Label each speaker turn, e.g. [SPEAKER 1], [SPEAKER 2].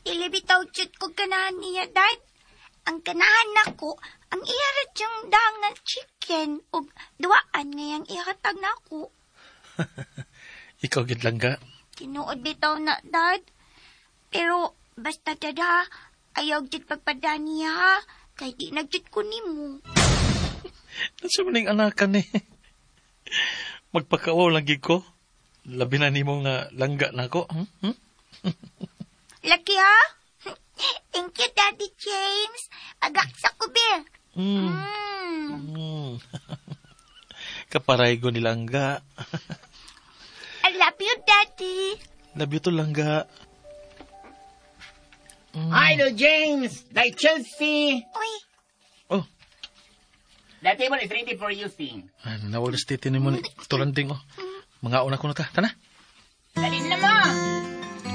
[SPEAKER 1] Ilibitaw chut ko ganahan niya, Dad. Ang ganahan nako, ang iharat yung dangal chicken o duwaan ngayang ihatag nako.
[SPEAKER 2] Ikaw gid langga.
[SPEAKER 1] Tinuod bitaw na, Dad. Pero basta dada, ayaw jud pagpada niya ha. Kay di nagjud ko nimo.
[SPEAKER 2] Nasa maning anakan eh. Magpakawaw lang gid ko. Labi na nimo nga langga nako.
[SPEAKER 1] Laki ha? Thank you, Daddy James. Agaksa ko, Bill.
[SPEAKER 2] Kaparay ko ni langga.
[SPEAKER 1] I love you, Daddy.
[SPEAKER 2] Love you to langga.
[SPEAKER 3] Hi, no, James. Like Chelsea.
[SPEAKER 1] Uy,
[SPEAKER 2] Oh,
[SPEAKER 3] The table is ready for using.
[SPEAKER 2] nawala stiti ni mo ni tulanding oh. Mga una ko na ta. Tana.
[SPEAKER 3] Dali na mo.